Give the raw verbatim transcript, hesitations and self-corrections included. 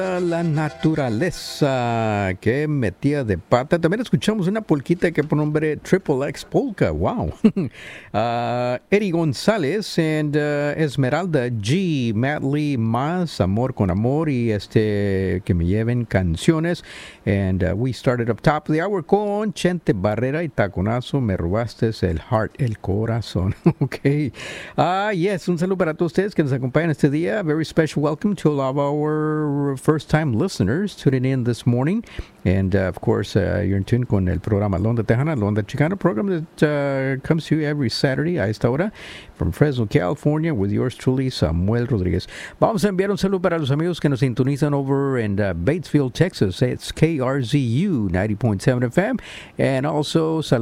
La naturaleza que metía de pata. También escuchamos una polquita que por nombre Triple X Polka. Wow. uh, Eddie González and uh, Esmeralda G. Madly Más Amor con Amor y este que me lleven canciones. And uh, we started up top of the hour con Chente Barrera y Taconazo. Me robaste el heart, el corazón. Okay. Ah, uh, yes. Un saludo para todos ustedes que nos acompañan este día. Very special welcome to all of our first-time listeners tuning in this morning. And, uh, of course, uh, you're in tune con el programa Londa Tejana, Londa Chicana, program that uh, comes to you every Saturday a esta hora from Fresno, California, with yours truly, Samuel Rodríguez. Vamos a enviar un saludo para los amigos que nos sintonizan over in uh, Batesville, Texas. It's K R Z U ninety point seven F M. And also, saludos